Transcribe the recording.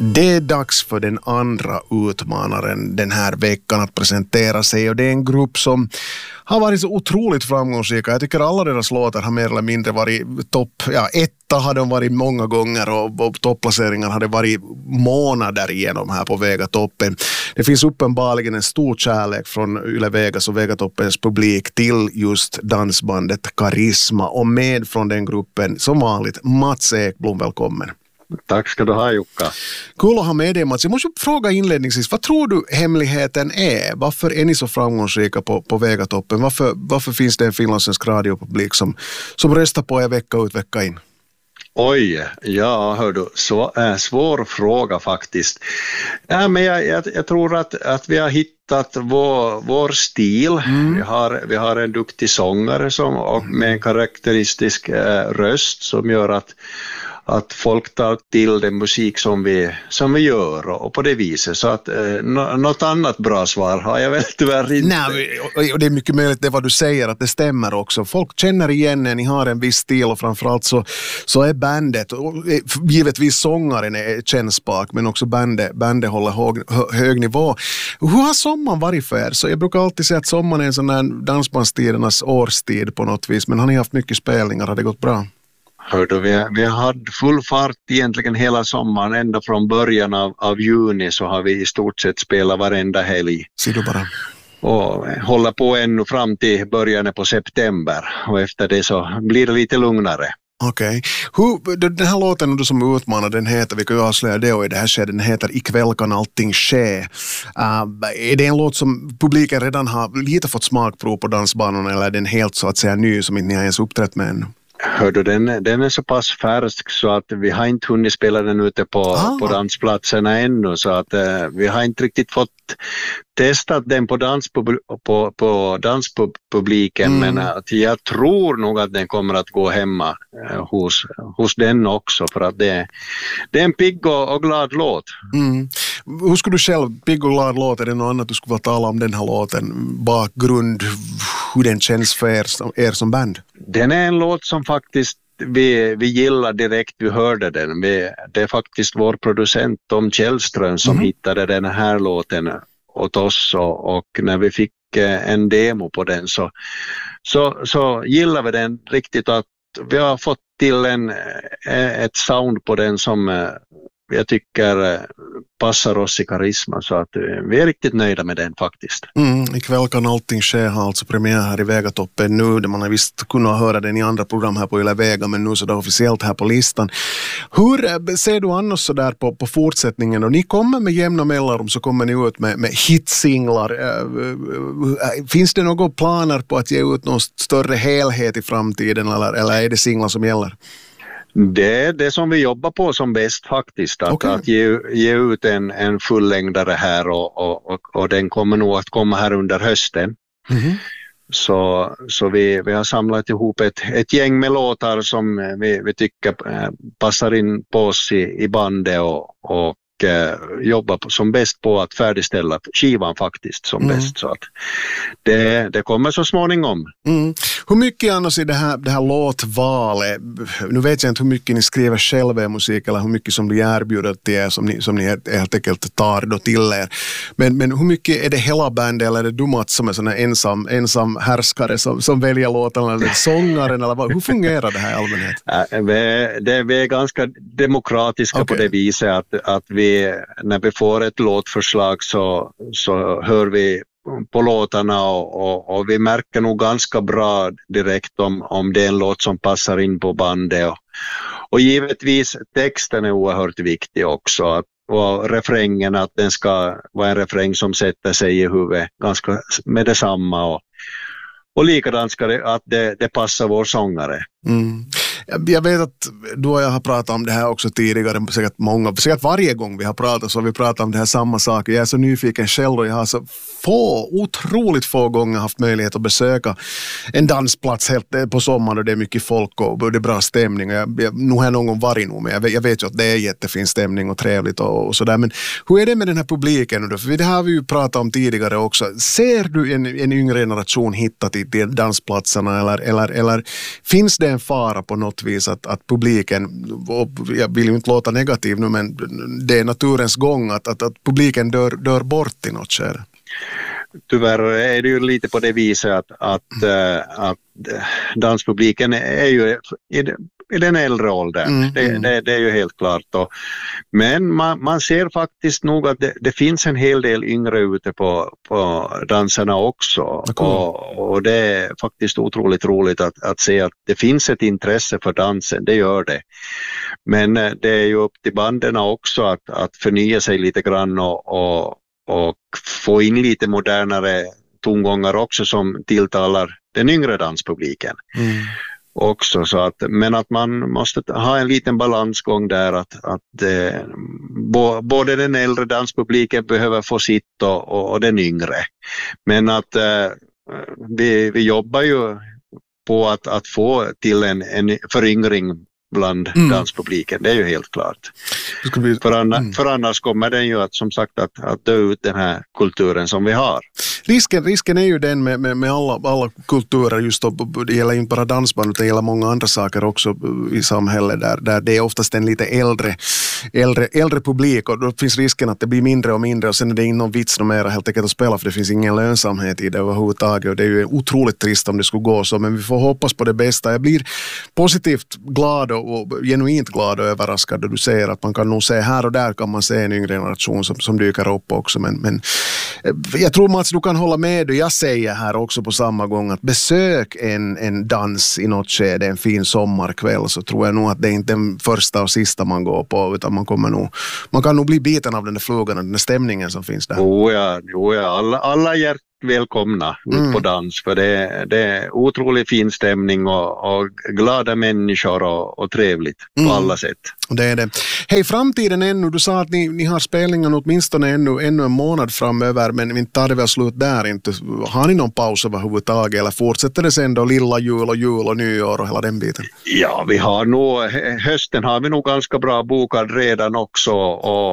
Det är dags för den andra utmanaren den här veckan att presentera sig, och det är en grupp som har varit så otroligt framgångsrika. Jag tycker alla deras låtar har mer eller mindre varit topp. Etta har de varit många gånger, och topplaceringar har det varit månader igenom här på Vegatoppen. Det finns uppenbarligen en stor kärlek från Yle Vegas och Vegatoppens publik till just dansbandet Karisma, och med från den gruppen som vanligt Mats Ekblom, välkommen. Tack ska du ha, Jukka. Kul att ha med dig, Mats. Jag måste fråga inledningsvis, vad tror du hemligheten är? Varför är ni så framgångsrika på Vegatoppen? Varför finns det en finlandssvensk radiopublik som röstar på er vecka ut vecka in? Oj, ja hör du, svår fråga faktiskt. Ja, men jag tror att vi har hittat vår stil. Vi har en duktig sångare med en karaktäristisk röst som gör att folk tar till den musik som vi gör, och på det viset. Så att något annat bra svar har jag väl tyvärr inte. Nej, och det är mycket möjligt det vad du säger, att det stämmer också. Folk känner igen när ni har en viss stil, och framförallt så är bandet, och givetvis sångaren är kännspak, men också bandet håller hög nivå. Hur har sommaren varit för er? Så jag brukar alltid säga att sommaren är en sån här dansbandstidernas årstid på något vis, men har ni haft mycket spelningar? Har det gått bra? Hörde, vi har haft full fart egentligen hela sommaren. Ända från början av juni så har vi i stort sett spelat varenda helg. Ser du bara. Och håller på ännu fram till början på september. Och efter det så blir det lite lugnare. Okej. Den här låten du som utmanar, den heter, vi kan ju avslöja det, och i det här skedet, den heter Ikväll kan allting ske. Är det en låt som publiken redan har lite fått smakprov på dansbanorna, eller är den helt så att säga ny som inte ni har ens uppträtt med ännu? Hördu, den är så pass färsk så att vi har inte hunnit spela den ute på dansplatserna ännu, så att vi har inte riktigt fått testat den på danspubliken, men att jag tror nog att den kommer att gå hemma hos den också, för att det är en pigg och glad låt. Hur skulle du själv, pigg och glad låt, är det något annat du skulle vilja tala om den här låten? Bakgrund, hur den känns för er som band? Den är en låt som faktiskt vi gillar direkt vi hörde den. Det är faktiskt vår producent Tom Källström som hittade den här låten åt oss, och när vi fick en demo på den så gillar vi den riktigt, att vi har fått till ett sound på den som jag tycker passar oss i Karisma, så att vi är riktigt nöjda med den faktiskt. Ikväll kan allting ske, har alltså premiär här i Vegatoppen nu, där man har visst kunnat höra den i andra program här på Yle Vega, men nu så det är officiellt här på listan. Hur ser du annars så där på fortsättningen? Och ni kommer med jämna mellanrum, så kommer ni ut med hitsinglar. Finns det några planer på att ge ut någon större helhet i framtiden, eller är det singlar som gäller? Det är det som vi jobbar på som bäst faktiskt, att ge ut en fullängdare här, och den kommer nog att komma här under hösten. Så vi har samlat ihop ett gäng med låtar som vi tycker passar in på oss i bandet, och jobba som bäst på att färdigställa skivan faktiskt som bäst, så att det kommer så småningom. Hur mycket annars i det här låtvalet, nu vet jag inte hur mycket ni skriver själva i musik, eller hur mycket som blir erbjudet till er som ni helt enkelt tar då till er, men hur mycket är det hela bandet, eller är det du, Mats, som är sån här ensam härskare som väljer låtarna, eller sångaren, eller hur fungerar det här i allmänhet? Vi är ganska demokratiska på det viset att vi, när vi får ett låtförslag så hör vi på låtarna, och vi märker nog ganska bra direkt om det är en låt som passar in på bandet, och givetvis texten är oerhört viktig också, och refrängen, att den ska vara en refräng som sätter sig i huvudet ganska med detsamma, och likadant ska det passar vår sångare. Jag vet att du och jag har pratat om det här också tidigare, säkert varje gång vi har pratat så har vi pratat om det här samma sak. Jag är så nyfiken själv, och jag har så otroligt få gånger haft möjlighet att besöka en dansplats helt på sommaren, och det är mycket folk och det är bra stämning. Nu har jag någon gång varit nog, men jag vet ju att det är jättefin stämning och trevligt och sådär. Men hur är det med den här publiken då? För det har vi ju pratat om tidigare också. Ser du en yngre generation hitta till dansplatserna, eller finns det en fara på något något vis att publiken, och jag vill ju inte låta negativ nu, men det är naturens gång att publiken dör bort i något skede. Tyvärr är det ju lite på det viset att danspubliken är ju i den äldre åldern. Det är ju helt klart. Men man ser faktiskt nog att det finns en hel del yngre ute på danserna också. Och det är faktiskt otroligt roligt att se att det finns ett intresse för dansen, det gör det. Men det är ju upp till banden också att förnya sig lite grann och få in lite modernare tongångar också som tilltalar den yngre danspubliken. Också, så att, men att man måste ha en liten balansgång där att både den äldre danspubliken behöver få sitt och den yngre. Men att vi jobbar ju på att få till en föryngring bland danspubliken, det är ju helt klart. För annars kommer den ju som sagt att dö ut den här kulturen som vi har. Risken är ju den med alla kulturer, just då, det gäller inte bara dansband utan det gäller många andra saker också i samhället där det är oftast en lite äldre publik, och då finns risken att det blir mindre och mindre, och sen är det ingen vits mer helt enkelt att spela, för det finns ingen lönsamhet i det överhuvudtaget, och det är ju otroligt trist om det skulle gå så, men vi får hoppas på det bästa. Jag blir positivt glad och genuint glad och överraskad då du säger att man kan nog se här och där kan man se en yngre generation som dyker upp också, men jag tror Mats, du kan hålla med, och jag säger här också på samma gång att besök en dans i något skede en fin sommarkväll, så tror jag nog att det är inte den första och sista man går på, utan man kan nog bli biten av den där flugan och den där stämningen som finns där. Jo ja. Alla välkomna ut på dans, för det är otroligt fin stämning och glada människor och trevligt på alla sätt. Det är det. Hej, framtiden ännu, du sa att ni har spelningen åtminstone ännu en månad framöver, men inte tar det väl slut där inte. Har ni någon paus överhuvudtaget, eller fortsätter det sen då lilla jul och nyår och hela den biten? Ja, vi har nog, hösten har vi nog ganska bra bokad redan också, och